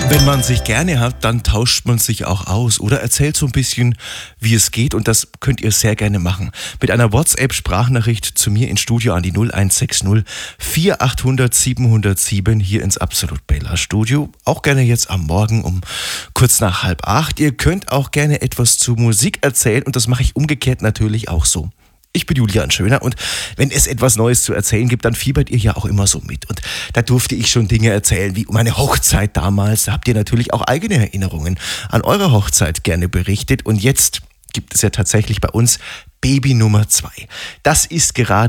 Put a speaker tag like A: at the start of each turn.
A: Wenn man sich gerne hat, dann tauscht man sich auch aus oder erzählt so ein bisschen, wie es geht, und das könnt ihr sehr gerne machen. Mit einer WhatsApp-Sprachnachricht zu mir ins Studio an die 0160 4800 707 hier ins Absolut Bella Studio. Auch gerne jetzt am Morgen um kurz nach 7:30. Ihr könnt auch gerne etwas zu Musik erzählen, und das mache ich umgekehrt natürlich auch so. Ich bin Julian Schöner, und wenn es etwas Neues zu erzählen gibt, dann fiebert ihr ja auch immer so mit. Und da durfte ich schon Dinge erzählen, wie meine Hochzeit damals. Da habt ihr natürlich auch eigene Erinnerungen an eure Hochzeit gerne berichtet. Und jetzt gibt es ja tatsächlich bei uns Baby Nummer 2. Das ist gerade